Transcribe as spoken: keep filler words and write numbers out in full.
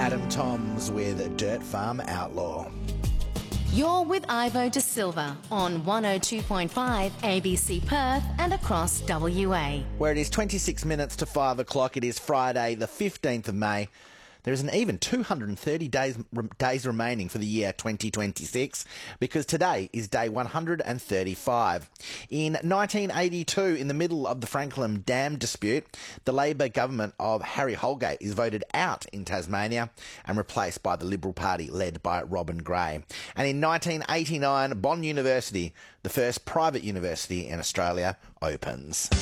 Adam Toms with Dirt Farm Outlaw. You're with Ivo De Silva on one oh two point five A B C Perth and across W A. Where it is twenty-six minutes to five o'clock, it is Friday the fifteenth of May. There is an even two hundred thirty days days remaining for the year twenty twenty-six, because today is day one hundred thirty-five. In nineteen eighty-two, in the middle of the Franklin Dam dispute, the Labor government of Harry Holgate is voted out in Tasmania and replaced by the Liberal Party led by Robin Gray. And in nineteen eighty-nine, Bond University, the first private university in Australia, opens.